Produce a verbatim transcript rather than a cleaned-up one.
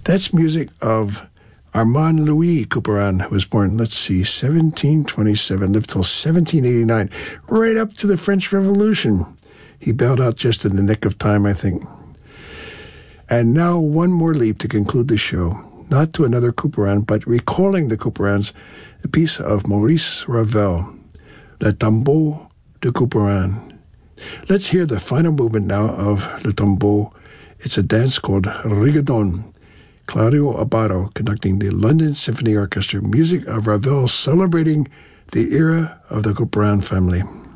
That's music of Armand Louis Couperin, who was born, let's see, seventeen twenty-seven, lived till seventeen eighty-nine, right up to the French Revolution. He bailed out just in the nick of time, I think. And now one more leap to conclude the show, not to another Couperin, but recalling the Couperins, a piece of Maurice Ravel, Le Tombeau de Couperin. Let's hear the final movement now of Le Tombeau. It's a dance called Rigodon. Claudio Abbado conducting the London Symphony Orchestra, music of Ravel celebrating the era of the Couperin family.